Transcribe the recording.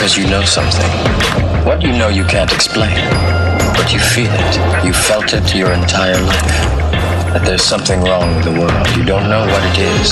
because you know something. What you know you can't explain, but you feel it. You felt it your entire life. That there's something wrong with the world. You don't know what it is.